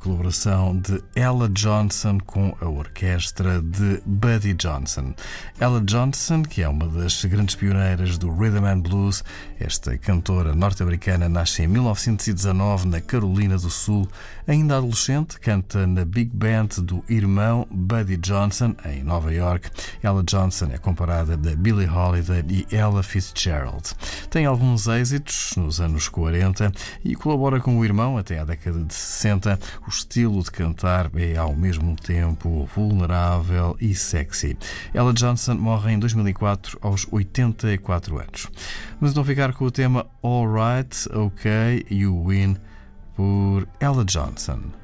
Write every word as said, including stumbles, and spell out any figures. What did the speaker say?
colaboração de Ella Johnson com a orquestra de Buddy Johnson. Ella Johnson, que é uma das grandes pioneiras do Rhythm and Blues, esta cantora norte-americana nasce em mil novecentos e dezanove na Carolina do Sul. Ainda adolescente, canta na Big Band do irmão Buddy Johnson, em Nova York. Ella Johnson é comparada a Billie Holiday e Ella Fitzgerald. Tem alguns êxitos nos anos quarenta e colabora com o irmão até à década de sessenta. O estilo de cantar é ao mesmo tempo vulnerável e sexy. Ella Johnson morre em dois mil e quatro aos oitenta e quatro anos. Mas então ficar com o tema All Right, OK, You Win por Ella Johnson.